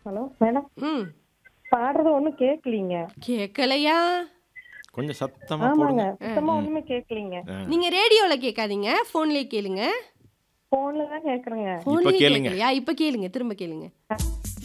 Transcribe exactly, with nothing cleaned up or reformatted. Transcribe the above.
Hello madam. ம். பாடுறது ஒண்ணும் கேட்கலீங்க. கேட்கலையா? கொஞ்சம் சத்தமா ஆமாங்க. போடுங்க. சுத்தமா ம். ஒண்ணுமே கேட்கலீங்க. ஆ. நீங்க ரேடியோல கேட்காதீங்க. ஃபோன்லயே கேளுங்க. ஃபோன்ல தான் கேட்கறேங்க. இப்ப ஃபோன்லயே கேளுங்க. கேட்கலையா? இப்ப கேளுங்க. திரும்ப கேளுங்க.